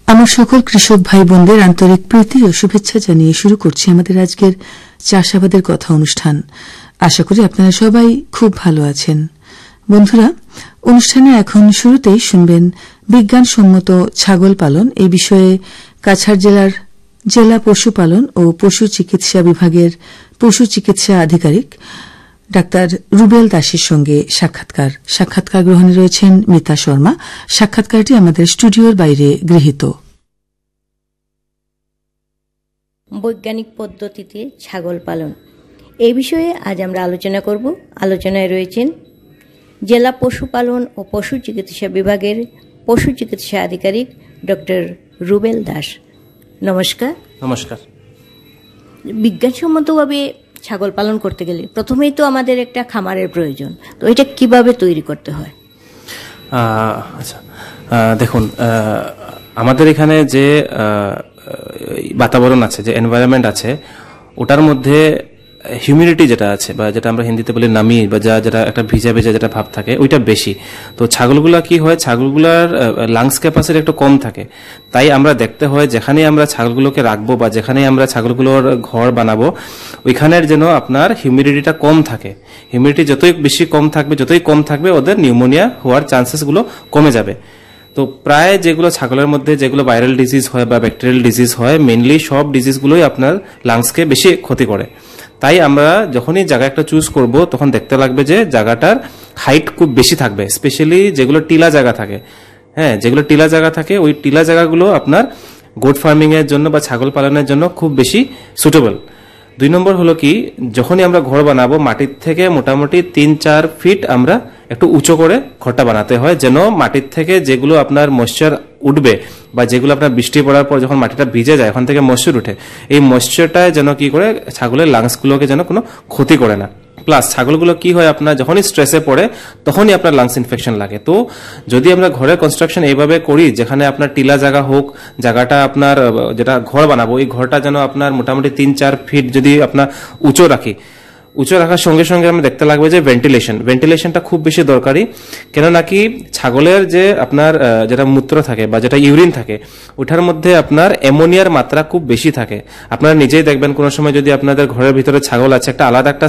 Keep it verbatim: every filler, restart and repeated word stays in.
আমার সকল কৃষক ভাই বোনদের আন্তরিক প্রীতি ও শুভেচ্ছা জানিয়ে শুরু করছি আমাদের আজকের চাষাবাদের কথা অনুষ্ঠান। আশা করি আপনারা সবাই খুব ভালো আছেন। বন্ধুরা, অনুষ্ঠানে এখন শুরুতেই শুনবেন বিজ্ঞানসম্মত ছাগল পালন এই বিষয়ে কাছাড় জেলার জেলা পশুপালন ও পশু চিকিৎসা বিভাগের পশু চিকিৎসা আধিকারিক ডাক্তার রুবেল দাসের সঙ্গে সাক্ষাৎকার সাক্ষাৎকার গ্রহণে রয়েছেন মিতা শর্মা। সাক্ষাৎকারটি আমাদের স্টুডিওর বাইরে গৃহীত। বৈজ্ঞানিক পদ্ধতিতে ছাগল পালন এই বিষয়ে আজ আমরা আলোচনা করব। আলোচনায় রয়েছেন জেলা পশুপালন ও পশু চিকিৎসা বিভাগের পশু চিকিৎসা আধিকারিক ডক্টর রুবেল দাস। নমস্কার। নমস্কার। বিজ্ঞানসম্মতভাবে ছাগল পালন করতে গেলে প্রথমেই তো আমাদের একটা খামারের প্রয়োজন, তো এটা কিভাবে তৈরি করতে হয়? আচ্ছা, দেখুন, আমাদের এখানে যে বাতাবরণ আছে, যে এনভায়রনমেন্ট আছে, ওটার মধ্যে হিউমিডিটি যেটা আছে বা যেটা আমরা হিন্দিতে বলি নামি বা যা যেটা একটা ভিজা ভিজা যেটা ভাব থাকে ওইটা বেশি। তো ছাগলগুলা কি হয়, ছাগলগুলার লাংস ক্যাপাসিটি একটু কম থাকে। তাই আমরা দেখতে হয় যেখানে আমরা ছাগলগুলোকে রাখবো বা যেখানে আমরা ছাগলগুলোর ঘর বানাবো ওইখানের যেন আপনার হিউমিডিটিটা কম থাকে। হিউমিডিটি যতই বেশি কম থাকবে যতই কম থাকবে ওদের নিউমোনিয়া হওয়ার চান্সেসগুলো কমে যাবে। তো প্রায় যেগুলো ছাগলের মধ্যে যেগুলো ভাইরাল ডিজিজ হয় বা ব্যাকটেরিয়াল ডিজিজ হয়, মেইনলি সব ডিজিজগুলোই আপনার লাংসকে বেশি ক্ষতি করে। তাই আমরা যখনই জায়গা একটা চুজ করব তখন দেখতে লাগবে যে জায়গাটার হাইট খুব বেশি থাকবে, স্পেশালি যেগুলো টিলা জায়গা থাকে। হ্যাঁ, যেগুলো টিলা জায়গা থাকে ওই টিলা জায়গাগুলো আপনার গোট ফার্মিং এর জন্য বা ছাগল পালনের জন্য খুব বেশি সুটেবল। দুই নম্বর হলো কি, যখনই আমরা ঘর বানাবো মাটির থেকে মোটামুটি তিন চার ফিট আমরা একটু উঁচু করে ঘরটা বানাতে হয়, যেন মাটির থেকে যেগুলো আপনার ময়েশ্চার উঠবে বা যেগুলো আপনার বৃষ্টি পড়ার পর যখন মাটিটা ভিজে যায় ওখান থেকে ময়েশ্চার উঠে, এই ময়েশ্চারটায় যেন কি করে ছাগলের লাংসগুলোকে যেন কোনো ক্ষতি করে না। প্লাস ছাগলগুলো কি হয়, আপনার যখনই স্ট্রেসে পড়ে তখনই আপনার লাংস ইনফেকশন লাগে। তো যদি আমরা ঘরের কনস্ট্রাকশন এইভাবে করি যেখানে আপনার টিলা জায়গা হোক, জায়গাটা আপনার যেটা ঘর বানাবো এই ঘরটা যেন আপনার মোটামুটি তিন চার ফিট যদি আপনার উঁচু রাখি, উঁচু রাখার সঙ্গে সঙ্গে আমরা দেখতে লাগবে যে ভেন্টিলেশন ভেন্টিলেশনটা খুব বেশি দরকারি। কেন নাকি ছাগলের যে আপনার যেটা মূত্র থাকে বা যেটা ইউরিন থাকে ওটার মধ্যে আপনার অ্যামোনিয়ার মাত্রা খুব বেশি থাকে। আপনারা নিজেই দেখবেন কোনো সময় যদি আপনাদের ঘরের ভিতরে ছাগল আছে, একটা আলাদা একটা